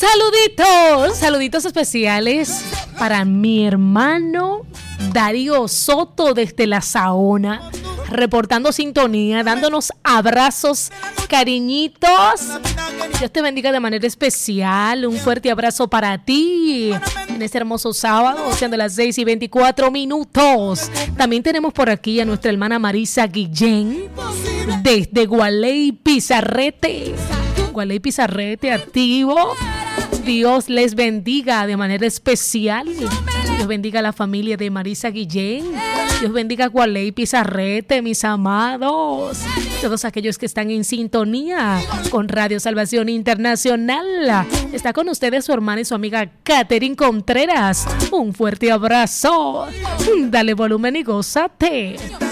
Saluditos especiales para mi hermano Darío Soto desde La Saona, reportando sintonía, dándonos abrazos, cariñitos. Dios te bendiga de manera especial. Un fuerte abrazo para ti en este hermoso sábado, siendo las 6:24. También tenemos por aquí a nuestra hermana Marisa Guillén desde Gualey Pizarrete. Gualey Pizarrete activo. Dios les bendiga de manera especial. Dios bendiga a la familia de Marisa Guillén. Dios bendiga a Gualey Pizarrete, mis amados. Todos aquellos que están en sintonía con Radio Salvación Internacional. Está con ustedes su hermana y su amiga Catherine Contreras. Un fuerte abrazo. Dale volumen y gózate.